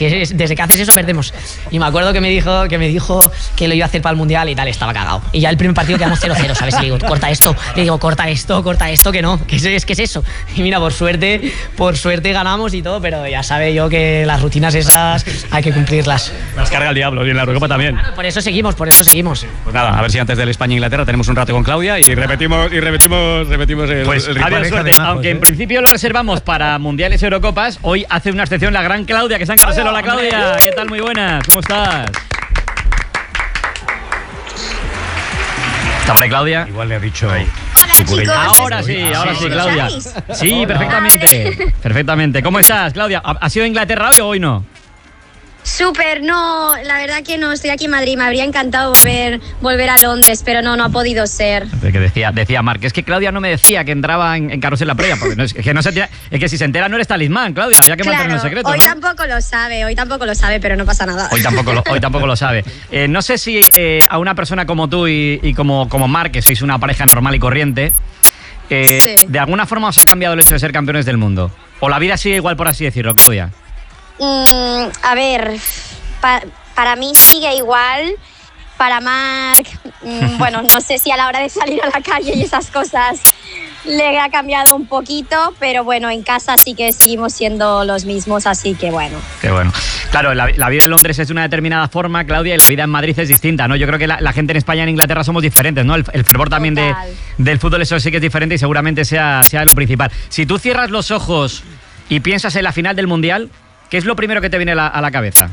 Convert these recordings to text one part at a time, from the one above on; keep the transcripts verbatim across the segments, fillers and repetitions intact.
si es, desde que haces eso perdemos. Y me acuerdo que me dijo que me dijo que lo iba a hacer para el Mundial y tal, estaba cagado. Y ya el primer partido quedamos cero cero, ¿sabes? Y le digo, corta esto, le digo, corta esto, corta esto, que no, que es, que es eso. Y mira, por suerte, por suerte ganamos y todo, pero ya sabe yo que las rutinas esas hay que cumplirlas. Las carga el diablo y en la Eurocopa también. Claro, por eso seguimos, por eso seguimos. Pues nada, a ver si antes del España-Inglaterra tenemos un rato con Claudia y repetimos y repetimos, repetimos el, pues, el adiós, suerte. majos, Aunque ¿eh? en principio lo reservamos para Mundiales y Eurocopas, hoy hace una excepción la gran Claudia, que está en Carrusel. Hola, Claudia, ¿qué tal? Muy buenas, ¿cómo estás? ¿Está por ahí, Claudia? Igual le ha dicho... Hola, chicos. Ahora sí, ahora sí, Claudia. Sí, perfectamente. Perfectamente. ¿Cómo estás, Claudia? ¿Ha sido Inglaterra hoy o hoy no? Súper, no, la verdad que no, estoy aquí en Madrid, me habría encantado volver, volver a Londres, pero no, no ha podido ser. Que decía, decía Marc, es que Claudia no me decía que entraba en, en Carrusel la previa, porque no, es, que no se tira, es que si se entera no eres talismán, Claudia, había que mantener el secreto, hoy ¿no? tampoco lo sabe, hoy tampoco lo sabe, pero no pasa nada. Hoy tampoco lo, hoy tampoco lo sabe. Eh, no sé si eh, a una persona como tú y, y como, como Marc, que sois una pareja normal y corriente, eh, Sí. de alguna forma os ha cambiado el hecho de ser campeones del mundo. O la vida sigue igual, por así decirlo, Claudia. Mm, a ver, pa- para mí sigue igual, para Marc, mm, bueno, no sé si a la hora de salir a la calle y esas cosas le ha cambiado un poquito, pero bueno, en casa sí que seguimos siendo los mismos, así que bueno. Qué bueno. Claro, la, la vida en Londres es de una determinada forma, Claudia, y la vida en Madrid es distinta, ¿no? Yo creo que la, la gente en España y en Inglaterra somos diferentes, ¿no? El, el fervor también de, Total. del fútbol, eso sí que es diferente y seguramente sea, sea lo principal. Si tú cierras los ojos y piensas en la final del Mundial, ¿qué es lo primero que te viene a la, a la cabeza?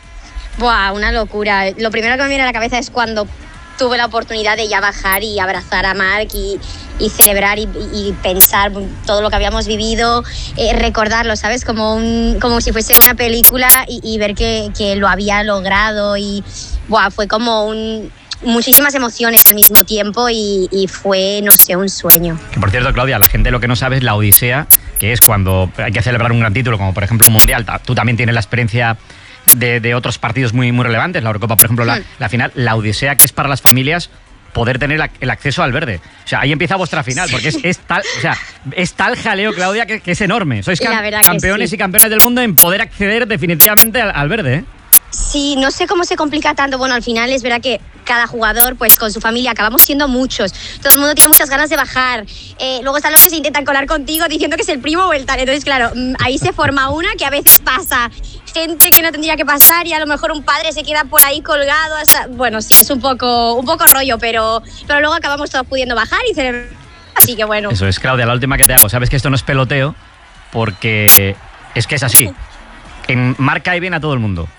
Buah, una locura. Lo primero que me viene a la cabeza es cuando tuve la oportunidad de ya bajar y abrazar a Marc y, y celebrar y, y pensar todo lo que habíamos vivido, eh, recordarlo, ¿sabes? Como, un, como si fuese una película y, y ver que, que lo había logrado y buah, fue como un, muchísimas emociones al mismo tiempo y, y fue, no sé, un sueño. Que por cierto, Claudia, la gente lo que no sabe es la odisea, que es cuando hay que celebrar un gran título, como por ejemplo un Mundial. Tú también tienes la experiencia de, de otros partidos muy, muy relevantes, la Eurocopa, por ejemplo, la, Hmm. la final, la odisea que es para las familias poder tener la- el acceso al verde. O sea, ahí empieza vuestra final, porque es, es tal, o sea, es tal jaleo, Claudia, que, que es enorme. Sois La cam- verdad que campeones sí. y campeones del mundo en poder acceder definitivamente al, al verde, ¿eh? Sí, no sé cómo se complica tanto. Bueno, al final es verdad que cada jugador, pues con su familia, acabamos siendo muchos. Todo el mundo tiene muchas ganas de bajar. Eh, luego están los que se intentan colar contigo diciendo que es el primo o el tal. Entonces, claro, mm, ahí se forma una que a veces pasa. Gente que no tendría que pasar y a lo mejor un padre se queda por ahí colgado. Hasta... Bueno, sí, es un poco, un poco rollo, pero, pero luego acabamos todos pudiendo bajar y celebrar. Así que bueno. Eso es, Claudia, la última que te hago. Sabes que esto no es peloteo, porque es que es así. En marca y bien a todo el mundo.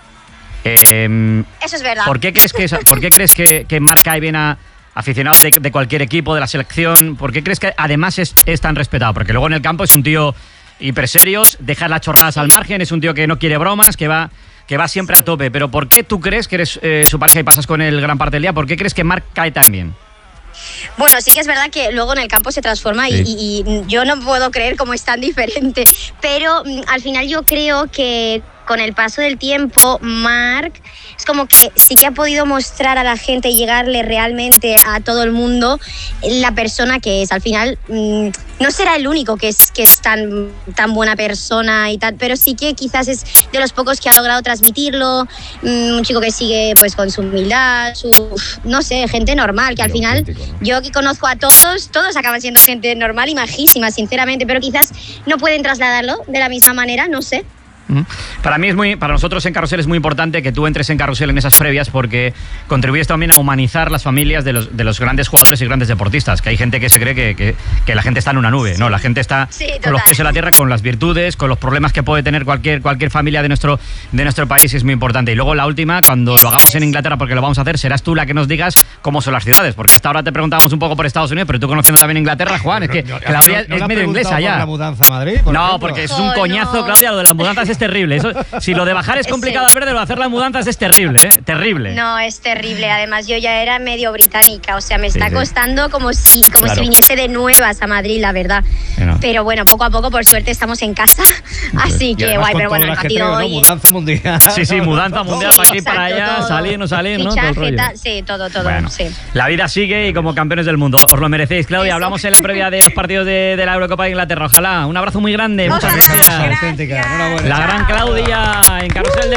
Eh, Eso es verdad. ¿Por qué crees que, ¿por qué crees que, que marca y bien a aficionados de, de cualquier equipo, de la selección? ¿Por qué crees que además es, es tan respetado? Porque luego en el campo es un tío hiper serios, deja las chorradas al margen, es un tío que no quiere bromas, que va, que va siempre a tope. Pero ¿por qué tú crees que eres eh, su pareja y pasas con él gran parte del día? ¿Por qué crees que Marc cae tan bien? Bueno, sí que es verdad que luego en el campo se transforma y, Sí. y- y yo no puedo creer cómo es tan diferente, pero mm, al final yo creo que con el paso del tiempo, Marc es como que sí que ha podido mostrar a la gente y llegarle realmente a todo el mundo la persona que es. Al final, mm, no será el único que es, que es tan, tan buena persona y tal, pero sí que quizás es de los pocos que ha logrado transmitirlo. Mm, un chico que sigue pues con su humildad, su, no sé, gente normal, que al final yo que conozco a todos, todos acaban siendo gente normal y majísima, sinceramente, pero quizás no pueden trasladarlo de la misma manera, no sé. Ujú. Para mí es muy, para nosotros en Carrusel es muy importante que tú entres en Carrusel en esas previas porque contribuyes también a humanizar las familias de los, de los grandes jugadores y grandes deportistas, que hay gente que se cree que, que, que la gente está en una nube, no, la gente está Sí, con los total. pies en la tierra, con las virtudes, con los problemas que puede tener cualquier, cualquier familia de nuestro, de nuestro país, es muy importante. Y luego la última, cuando Eso lo hagamos es. en Inglaterra, porque lo vamos a hacer, serás tú la que nos digas cómo son las ciudades, porque hasta ahora te preguntábamos un poco por Estados Unidos, pero tú conociendo también Inglaterra, Juan, es que No, no, Claudia ¿no- no le es has medio preguntado inglesa por ya. la mudanza a Madrid, por No, ejemplo? porque es un Oh, coñazo, no. Claudia, lo de las mudanzas es terrible. Eso, si lo de bajar es Sí. complicado al verde, lo de hacer las mudanzas es terrible, ¿eh? Terrible. No, es terrible. Además, yo ya era medio británica, o sea, me está sí. costando como si, como Claro. si viniese de nuevas a Madrid, la verdad. Bueno. Pero bueno, poco a poco, por suerte, estamos en casa. Así Y que además guay, con pero bueno, todo el ajetreo, partido ¿no? hoy. Mudanza mundial. Sí, sí, mudanza mundial Sí, para aquí, para exacto, allá, todo. salir, no salir, ¿no? Todo el Fichaje, rollo. tal, sí, todo, todo. Bueno, Sí. la vida sigue y como campeones del mundo, os lo merecéis, Claudia. Eso. Hablamos en la previa de los partidos de, de la Eurocopa de Inglaterra. Ojalá. Un abrazo muy grande. Muchas Ojalá, gracias. Auténtica, enhorabuena. La gran Claudia en Carrusel de